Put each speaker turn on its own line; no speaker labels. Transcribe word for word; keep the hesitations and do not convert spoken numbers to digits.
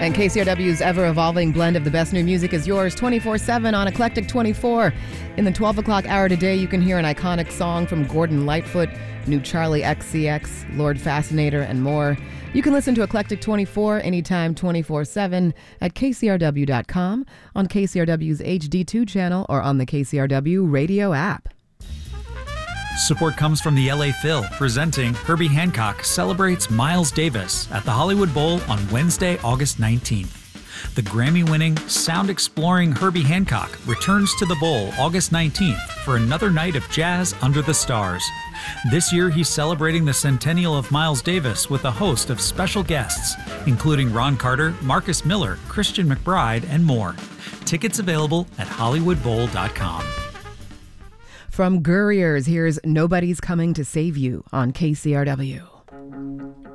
And K C R W's ever-evolving blend of the best new music is yours twenty-four seven on Eclectic twenty-four. In the twelve o'clock hour today, you can hear an iconic song from Gordon Lightfoot, new Charlie X C X, Lord Fascinator, and more. You can listen to Eclectic twenty-four anytime twenty-four seven at K C R W dot com, on K C R W's H D two channel, or on the K C R W radio app.
Support comes from the L A Phil, presenting Herbie Hancock Celebrates Miles Davis at the Hollywood Bowl on Wednesday, August nineteenth. The Grammy-winning, sound-exploring Herbie Hancock returns to the Bowl August nineteenth for another night of jazz under the stars. This year, he's celebrating the centennial of Miles Davis with a host of special guests, including Ron Carter, Marcus Miller, Christian McBride, and more. Tickets available at Hollywood Bowl dot com.
From Gurriers, here's Nobody's Coming to Save You on K C R W.